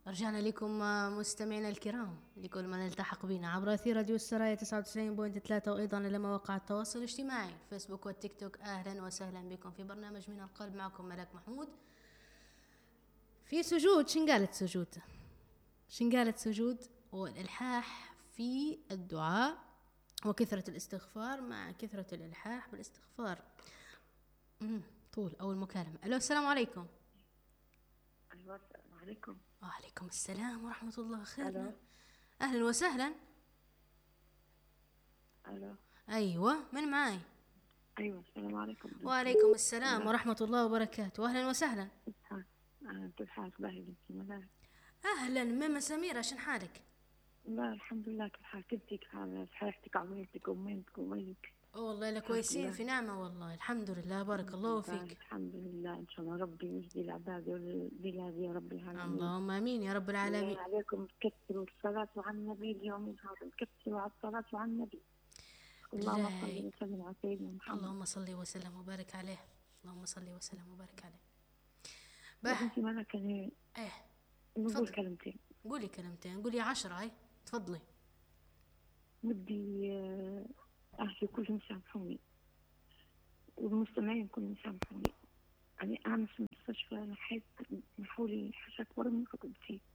رجعنا لكم مستمعينا الكرام لكل من التحق بنا عبر أثير راديو السرايا 99.3 وأيضا إلى مواقع التواصل الاجتماعي فيسبوك والتيك توك. أهلا وسهلا بكم في برنامج من القلب، معكم ملاك محمود. في سجود شنقالة سجود والإلحاح في الدعاء وكثرة الاستغفار مع كثرة الإلحاح بالاستغفار. طول أول مكالمة. ألو، السلام عليكم. أيوة، السلام عليكم. وعليكم السلام ورحمة الله. خير. ألو. أهلا وسهلا. ألو. أيوة، من معاي؟ أيوة، السلام عليكم. وعليكم السلام ورحمة الله وبركاته. أهلا وسهلا. كيف حالك؟ باهي بنتي ملاك. أهلا ماما سميرة، شن حالك؟ لا الحمد لله. كيف حالك انتي؟ كيف حالك؟ صحتك، عملتك، ومينتك، وميك؟ والله لا كويسين في نعمة والله، الحمد لله، بارك الله فيك. الحمد لله. إن شاء الله ربي يجزي العباد والبلاد يا رب العالمين. اللهم آمين يا رب العالمين. عليكم تكثروا الصلاة على النبي اليوم هذا، تكثروا على الصلاة على النبي. اللهم صل وسلم على سيدنا محمد. اللهم صل وسلم وبارك عليه. اللهم صل وسلم وبارك عليه. بنتي مالك أنا نقول كلمتين. قولي كلمتين، قولي 10. هاي تفضلي. بدي أحكي كلهم يسامحوني والمستمعين كلهم يسامحوني. أنا أمس في المستشفى نحيت محولي حشك ورم في ركبتي.